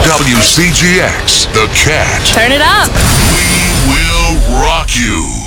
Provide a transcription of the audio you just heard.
WCGX, The Cat. Turn it up. We will rock you.